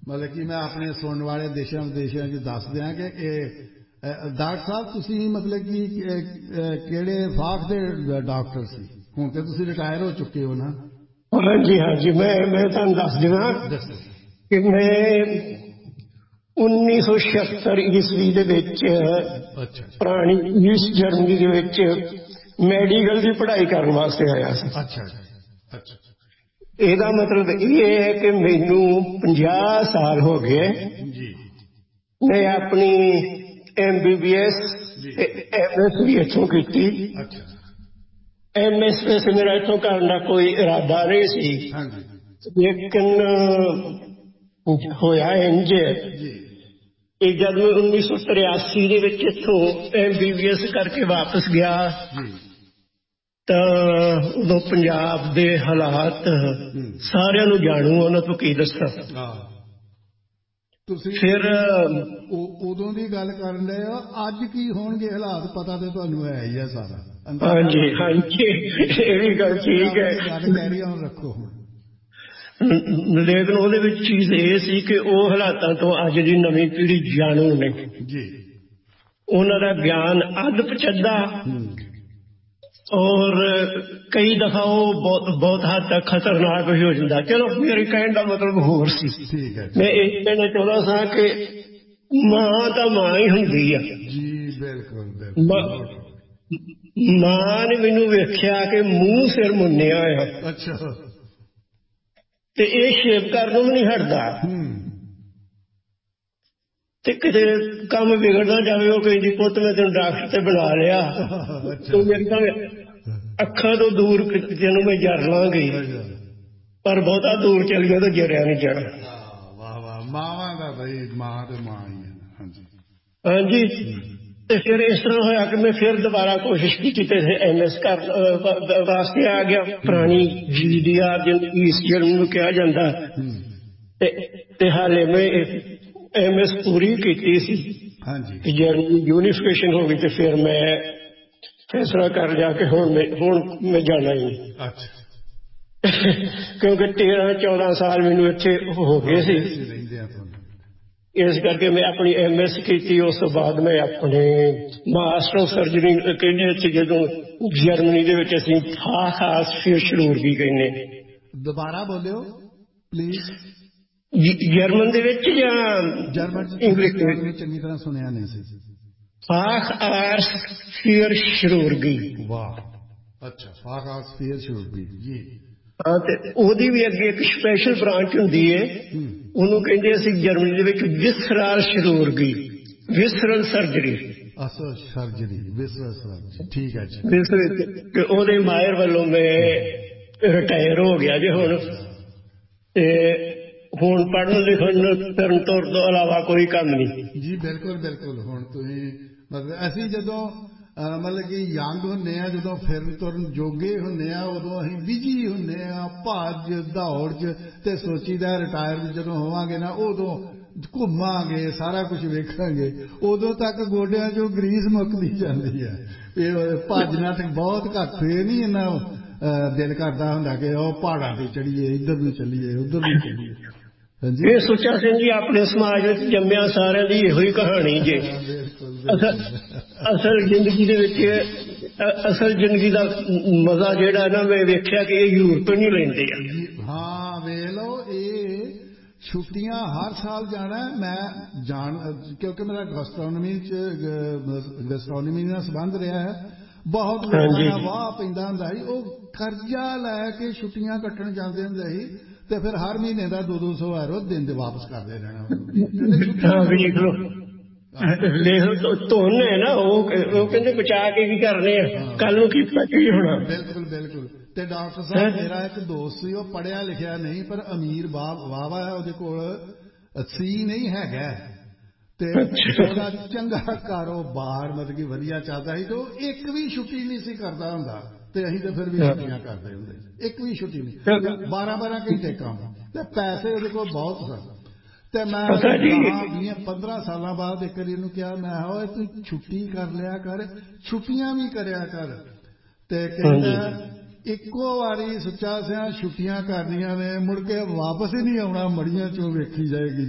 मतलब कि मैं अपने सुनने वाले देशों विदेशों दस दियां कि डॉक्टर साहब तुसी मतलब कि किहड़े फाख दे डॉक्टर सी हुण ते तुसी रिटायर हो चुके हो ना? हाँ जी मैं तुहानूं दस देवां कि मैं 1976 ईस्वी दे विच पुरानी ईस्ट जर्मनी दे विच मैडिकल की पढ़ाई करने वास्ते आया सी। ਇਹਦਾ मतलब ये है कि मैनू 50 साल हो गए मैं अपनी MBBS MS भी इत्थों की। MS वैसे मेरा इत्थों करने का कोई इरादा नहीं सी, लेकिन होया इंज जब मैं 1983 दे विच इत्थों MBBS करके वापस गया तो उदों पंजाब दे हालात सारिਆਂ ਨੂੰ ਜਾਣੂ ਉਹਨਾਂ ਤੋਂ ਕੀ ਦੱਸਾਂ। फिर उदों की गल कर रहे हो, अज की होणगे हालात पता तो तुहानूं है ही है सारा। हाँ जी ये भी गल ठीक है, गल कैरी ऑन रखो। लेकिन ਉਹਦੇ ਵਿੱਚ चीज ਇਹ ਸੀ कि ਉਹ ਹਾਲਾਤਾਂ ਤੋਂ ਅੱਜ ਦੀ ਨਵੀਂ ਪੀੜ੍ਹੀ ਜਾਣੂ ਨਹੀਂ ਜੀ, ਉਹਨਾਂ ਦਾ ਗਿਆਨ ਅੱਧ ਪਚੱਦਾ और कई दफा वो बहुत हद तक खतरनाक भी हो जाता। चलो मेरे कहने का मतलब होर सी, मैं ये कहना चाहता सा कि मां तो मां ही हुंदी आ जी। बिल्कुल मां ने मैनू वेख्या कि मूंह सिर मुन्निया होया, अच्छा ते ये शेव करनों भी नहीं हटदा ते किते काम बिगड़ना जावे वो कहंदी पुत्त मैं तेन डॉक्टर ते बुला लिया तू मेरे तो अखा तो दूर तेनों मैं जर लांगी, पर बहुता दूर चल गया तो जरिया नहीं जाना। वाह वाह मावां दा भाई मां ते मां ही है। हाँ जी ते फिर इस तरह होया कि मैं फिर दोबारा कोशिश की ते MS कर वास्ते आ गया। पुरानी GDR जिन्हें ईस्ट जर्मनी कहा जाता ते हाले मैं MS पूरी की सी, जर्मनी यूनिफिकेशन हो गई तो फिर मैं फैसला कर लिया कि हुण मैं जाना ही क्योंकि 13-14 साल मैनू इत्थे हो गए सी। इस करके मैं अपनी MS की, उस तो बाद मैं अपने मास्टर ऑफ सर्जरी कहने जो जर्मनी दे विच असीं फाखासफियरचirurgy कहने। दोबारा बोलियो प्लीज। जर्मन दे विच जां इंग्लिश दे विच? चंगी तरह सुनिया नहीं सी। फाखासफियरचirurgy। वाह अच्छा फाखासफियरचirurgy जी। हाँ ते ओदी भी अगे एक स्पेशल ब्रांच हुंदी है, ਉਹਨੂੰ ਕਹਿੰਦੇ ਅਸੀਂ ਜਰਮਨੀ ਦੇ ਵਿੱਚ ਵਿਸਰਲ chirurgy, ਵਿਸਰਲ ਸਰਜਰੀ। ਅੱਛਾ ਸਰਜਰੀ ਵਿਸਰਲ ਸਰਜਰੀ ਠੀਕ ਹੈ ਜੀ। ਤੇ ਉਹਦੇ ਮਾਹਿਰ ਵੱਲੋਂ ਮੈਂ ਰਿਟਾਇਰ ਹੋ ਗਿਆ ਜੇ ਹੁਣ, ਤੇ ਹੁਣ ਪੜ੍ਹਨ ਲਿਖਣ ਕਰਨ ਤੋਂ ਇਲਾਵਾ ਕੋਈ ਕੰਮ ਨਹੀਂ ਜੀ। ਬਿਲਕੁਲ ਬਿਲਕੁਲ ਹੁਣ ਤੁਸੀਂ ਮਤਲਬ ਅਸੀਂ ਜਦੋਂ मतलब कि यंग हुंदे आ जदों फिरन तुरन जोगे हुंदे आ उदों असीं बिजी हुंदे आ भज दौड़ च ते सोचीदा रिटायर जदों होवांगे ना उदों घुमांगे सारा कुछ वेखांगे, उदों तक गोडियां चों ग्रीस मुक्कदी जांदी है। भज नट बहुत घट फे नहीं इन्ना दिल करदा हुंदा कि ओह पहाड़ां ते चढ़ीए इधर भी चलीए उधर भी चलीए। ਇਹ ਸੁੱਚਾ ਸਿੰਘ ਜੀ ਆਪਣੇ ਸਮਾਜ ਵਿੱਚ ਜੰਮਿਆ ਸਾਰਿਆਂ ਦੀ ਇਹੋ ਹੀ ਕਹਾਣੀ ਜੇ। ਅਸਲ ਜ਼ਿੰਦਗੀ ਦੇ ਵਿੱਚ ਅਸਲ ਜ਼ਿੰਦਗੀ ਦਾ ਮਜ਼ਾ ਜਿਹੜਾ ਨਾ ਮੈਂ ਵੇਖਿਆ ਕਿ ਇਹ ਯੂਰਪ ਨਹੀਂ ਲੈਂਦੇ ਆ। ਹਾਂ ਵੇਖ ਲਓ ਇਹ ਛੁੱਟੀਆਂ ਹਰ ਸਾਲ ਜਾਣਾ ਮੈਂ ਜਾਣ ਕਿਉਂਕਿ ਮੇਰਾ ਗੈਸਟਰੋਨੋਮੀ ਨਾਲ ਸੰਬੰਧ ਰਿਹਾ ਹੈ। ਬਹੁਤ ਲੋਕਾਂ ਦਾ ਵਾਹ ਪੈਂਦਾ ਹੁੰਦਾ ਸੀ, ਉਹ ਕਰਜ਼ਾ ਲੈ ਕੇ ਛੁੱਟੀਆਂ ਕੱਟਣ ਜਾਂਦੇ ਹੁੰਦੇ ਸੀ ਤੇ ਫਿਰ ਹਰ ਮਹੀਨੇ ਦਾ 200-200 €, ਦਿਨ ਦੇ ਵਾਪਸ ਕਰਦੇ ਰਹਿਣਾ। ਧੁਨ ਹੈ ਨਾ ਉਹ ਕਹਿੰਦੇ ਬਚਾ ਕੇ ਕੀ ਕਰਨੇ ਆ, ਕੱਲ ਨੂੰ ਕੀ ਹੋਣਾ। ਬਿਲਕੁਲ ਬਿਲਕੁਲ। ਤੇ ਡਾਕਟਰ ਸਾਹਿਬ ਮੇਰਾ ਇੱਕ ਦੋਸਤ ਸੀ, ਉਹ ਪੜ੍ਹਿਆ ਲਿਖਿਆ ਨਹੀਂ ਪਰ ਅਮੀਰ ਵਾਵਾ ਹੈ, ਉਹਦੇ ਕੋਲ ਸੀ ਨਹੀਂ ਹੈਗਾ ਤੇ ਉਹਦਾ ਚੰਗਾ ਕਾਰੋਬਾਰ ਮਤਲਬ ਕਿ ਵਧੀਆ ਚੱਲਦਾ ਸੀ ਤੇ ਉਹ ਇੱਕ ਵੀ ਛੁੱਟੀ ਨਹੀਂ ਸੀ ਕਰਦਾ ਹੁੰਦਾ ਤੇ ਅਸੀਂ ਤਾਂ ਫਿਰ ਵੀ ਛੁੱਟੀਆਂ ਕਰਦੇ ਹੁੰਦੇ, ਇੱਕ ਵੀ ਛੁੱਟੀ ਨਹੀਂ, 12-12 ਘੰਟੇ ਕੰਮ ਤੇ ਪੈਸੇ ਉਹਦੇ ਕੋਲ ਬਹੁਤ ਸਨ। ਤੇ ਮੈਂ 10-15 ਸਾਲਾਂ ਬਾਅਦ ਇੱਕ ਵਾਰੀ ਇਹਨੂੰ ਕਿਹਾ, ਮੈਂ ਓਏ ਤੂੰ ਛੁੱਟੀ ਕਰ ਲਿਆ ਕਰ, ਛੁੱਟੀਆਂ ਵੀ ਕਰਿਆ ਕਰ। ਤੇ ਕਹਿੰਦਾ ਇੱਕੋ ਵਾਰੀ ਸੁੱਚਾ ਸਿਆਂ ਛੁੱਟੀਆਂ ਕਰਨੀਆਂ ਨੇ, ਮੁੜ ਕੇ ਵਾਪਸ ਹੀ ਨਹੀਂ ਆਉਣਾ, ਮੜੀਆਂ ਚੋਂ ਵੇਖੀ ਜਾਏਗੀ।